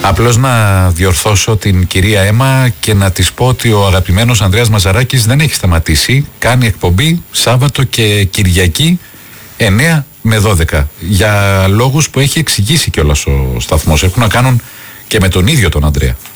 Απλώς να διορθώσω την κυρία Έμα και να της πω ότι ο αγαπημένος Ανδρέας Μαζαράκης δεν έχει σταματήσει. Κάνει εκπομπή Σάββατο και Κυριακή 9 με 12. Για λόγους που έχει εξηγήσει κιόλας ο σταθμός. Έχουν να κάνουν και με τον ίδιο τον Ανδρέα.